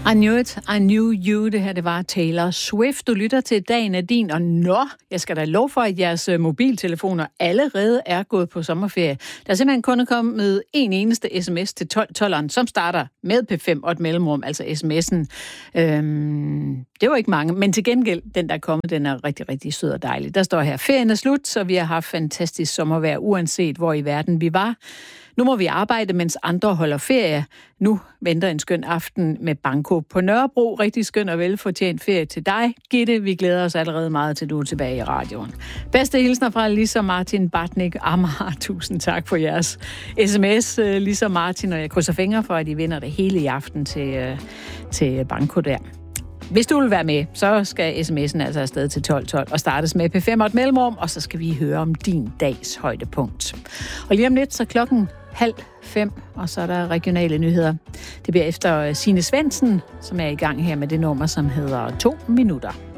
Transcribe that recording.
I knew it, I knew you. Det her, det var Taylor Swift. Du lytter til Dagen er din, og jeg skal da love for, at jeres mobiltelefoner allerede er gået på sommerferie. Der er simpelthen kun kommet en eneste sms til 12'eren, som starter med P5 og et mellemrum, altså sms'en. Det var ikke mange, men til gengæld, den der er kommet, den er rigtig, rigtig sød og dejlig. Der står her, ferien er slut, så vi har haft fantastisk sommervejr, uanset hvor i verden vi var. Nu må vi arbejde, mens andre holder ferie. Nu venter en skøn aften med banko på Nørrebro. Rigtig skøn og velfortjent ferie til dig, Gitte. Vi glæder os allerede meget til, du er tilbage i radioen. Bedste hilsner fra Lisa Martin Bartnik Amager. Tusind tak for jeres sms, Lisa Martin, og jeg krydser fingre for, at I vinder det hele i aften til banko der. Hvis du vil være med, så skal sms'en altså afsted til 12.12 og startes med P5 og et mellemrum, og så skal vi høre om din dags højdepunkt. Og lige om lidt, så 4:30, og så er der regionale nyheder. Det bliver efter Signe Svendsen, som er i gang her med det nummer, som hedder 2 minutter.